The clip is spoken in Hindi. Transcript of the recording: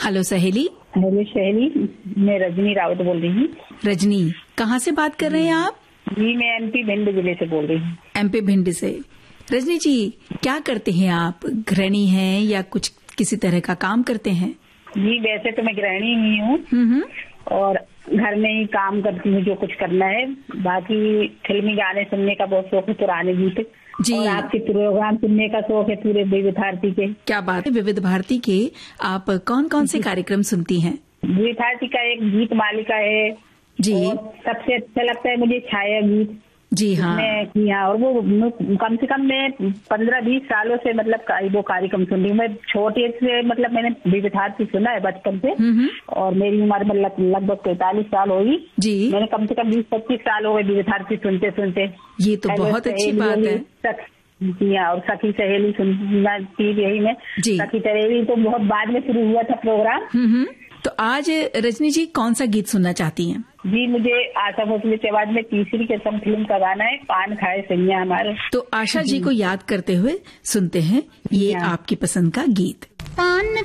हेलो सहेली। हेलो सहेली, मैं रजनी रावत बोल रही हूँ। रजनी, कहाँ से बात कर रहे हैं आप? जी, मैं एमपी भिंड जिले से बोल रही हूँ। एमपी भिंड से। रजनी जी, क्या करते हैं आप? गृहिणी हैं या कुछ किसी तरह का काम करते हैं? जी, वैसे तो मैं गृहिणी ही हूँ और घर में ही काम करती हूँ, जो कुछ करना है। बाकी फिल्मी गाने सुनने का बहुत शौक है, पुराने गीत जी। और आपके प्रोग्राम सुनने का शौक है पूरे विविध भारती के। क्या बात है। विविध भारती के आप कौन कौन से कार्यक्रम सुनती हैं? विविध भारती का एक गीत मालिका है जी। और सबसे अच्छा लगता है मुझे छाया गीत। जी हाँ। और वो कम से कम मैं 15-20 सालों से वो कार्यक्रम सुन रही हूँ। मैं छोटे से मैंने विविध भारती सुना है बचपन से और मेरी उम्र लगभग 43 साल होगी। जी। मैंने कम से कम 20-25 साल हो गए विविध भारती सुनते सुनते। ये तो बहुत अच्छी बात है। जी हाँ, और सखी सहेली सुनना थी यही में। सखी सहेली तो बहुत बाद में शुरू हुआ था प्रोग्राम। तो आज रजनी जी कौन सा गीत सुनना चाहती हैं? जी, मुझे आशा भोसले की आवाज में तीसरी कसम फिल्म का गाना है, पान खाए सैया हमारे। तो आशा जी को याद करते हुए सुनते हैं ये आपकी पसंद का गीत। पान